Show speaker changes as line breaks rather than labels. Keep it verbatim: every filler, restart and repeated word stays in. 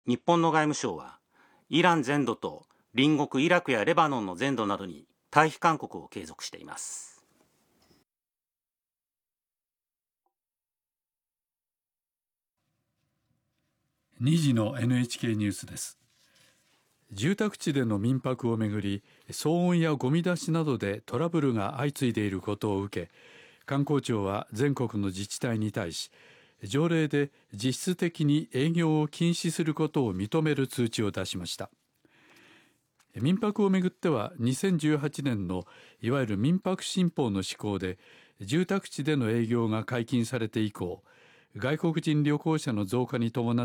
日本の外務省は、イラン全土と隣国イラクやレバノンの全土などに退避勧告を継続しています。
にじの エヌエイチケー ニュースです。住宅地での民泊をめぐり、騒音やゴミ出しなどでトラブルが相次いでいることを受け、観光庁は全国の自治体に対し、条例で実質的に営業を禁止することを認める通知を出しました。民泊をめぐってはにせんじゅうはちねんのいわゆる民泊新法の施行で、住宅地での営業が解禁されて以降、外国人旅行者の増加に伴